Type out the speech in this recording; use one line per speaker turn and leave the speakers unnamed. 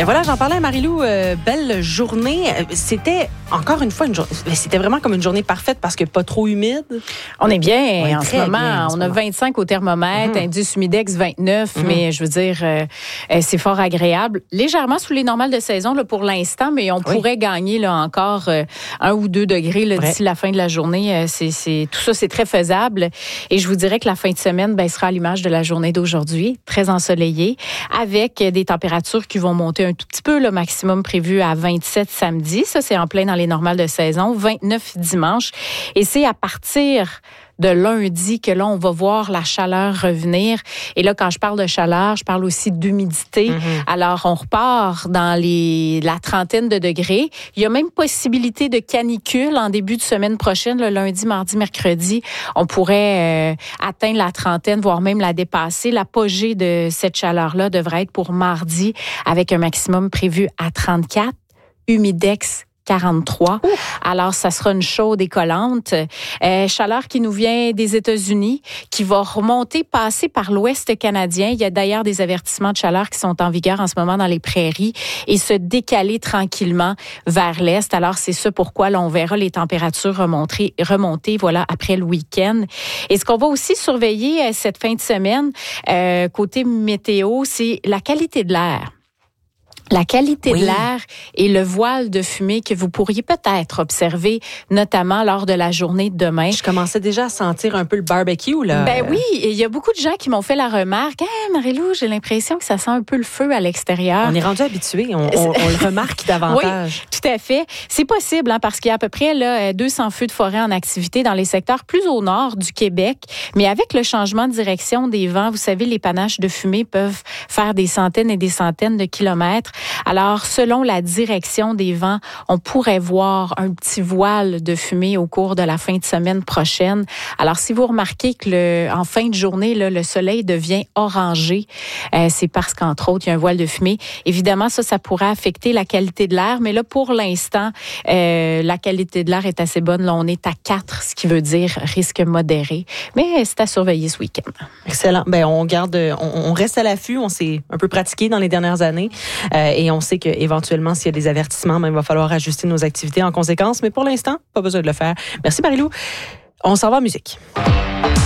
Ben voilà, j'en parlais à Marie-Lou. Belle journée. C'était encore une fois une journée. C'était vraiment comme une journée parfaite parce que pas trop humide.
On est bien
Oui,
en ce moment. On a 25 au thermomètre, indice humidex 29, mais je veux dire, c'est fort agréable. Légèrement sous les normales de saison là, pour l'instant, mais on pourrait gagner là, encore 1 ou 2 degrés là, d'ici la fin de la journée. Tout ça, c'est très faisable. Et je vous dirais que la fin de semaine sera à l'image de la journée d'aujourd'hui, très ensoleillée, avec des températures qui vont monter un tout petit peu, le maximum prévu à 27 samedi. Ça, c'est en plein dans les normales de saison. 29 dimanche. Et c'est à partir de lundi que là, on va voir la chaleur revenir. Et là, quand je parle de chaleur, je parle aussi d'humidité. Alors, on repart dans la trentaine de degrés. Il y a même possibilité de canicule en début de semaine prochaine, le lundi, mardi, mercredi. On pourrait atteindre la trentaine, voire même la dépasser. L'apogée de cette chaleur-là devrait être pour mardi, avec un maximum prévu à 34, humidex 43. Alors, ça sera une chaude et collante. Chaleur qui nous vient des États-Unis, qui va remonter, passer par l'ouest canadien. Il y a d'ailleurs des avertissements de chaleur qui sont en vigueur en ce moment dans les prairies et se décaler tranquillement vers l'est. Alors, c'est ça pourquoi là, on verra les températures remonter voilà, après le week-end. Et ce qu'on va aussi surveiller cette fin de semaine, côté météo, c'est la qualité de l'air. La qualité de l'air et le voile de fumée que vous pourriez peut-être observer, notamment lors de la journée de demain.
Je commençais déjà à sentir un peu le barbecue, là.
Ben oui, il y a beaucoup de gens qui m'ont fait la remarque. Hey, Marie-Lou, j'ai l'impression que ça sent un peu le feu à l'extérieur.
On est rendu habitué, on le remarque davantage.
Oui, tout à fait. C'est possible, hein, parce qu'il y a à peu près là, 200 feux de forêt en activité dans les secteurs plus au nord du Québec. Mais avec le changement de direction des vents, vous savez, les panaches de fumée peuvent faire des centaines et des centaines de kilomètres. Alors, selon la direction des vents, on pourrait voir un petit voile de fumée au cours de la fin de semaine prochaine. Alors, si vous remarquez que en fin de journée, là, le soleil devient orangé, c'est parce qu'entre autres, il y a un voile de fumée. Évidemment, ça pourrait affecter la qualité de l'air, mais là, pour l'instant, la qualité de l'air est assez bonne. Là, on est à 4, ce qui veut dire risque modéré. Mais c'est à surveiller ce week-end.
Excellent. Ben, on reste à l'affût. On s'est un peu pratiqué dans les dernières années et on sait qu'éventuellement, s'il y a des avertissements, il va falloir ajuster nos activités en conséquence. Mais pour l'instant, pas besoin de le faire. Merci Marie-Lou. On s'en va en musique.